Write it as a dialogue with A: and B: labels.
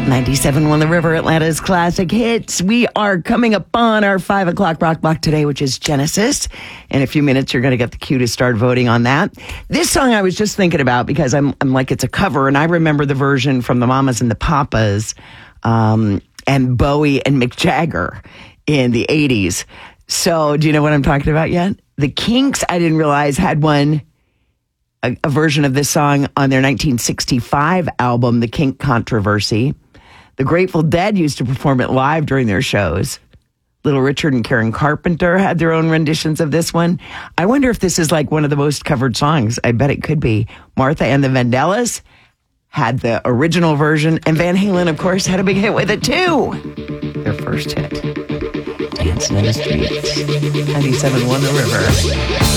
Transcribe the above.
A: 97.1 The River, Atlanta's classic hits. We are coming up on our 5 o'clock rock block today, which is Genesis. In a few minutes, you're going to get the cue to start voting on that. This song I was just thinking about because I'm like, it's a cover, and I remember the version from the Mamas and the Papas, and Bowie and Mick Jagger in the 80s. So do you know what I'm talking about yet? The Kinks, I didn't realize, had a version of this song on their 1965 album, The Kink Controversy. The Grateful Dead used to perform it live during their shows. Little Richard and Karen Carpenter had their own renditions of this one. I wonder if this is like one of the most covered songs. I bet it could be. Martha and the Vandellas had the original version, and Van Halen, of course, had a big hit with it too. Their first hit. Dancing in the Streets. 97.1 The River.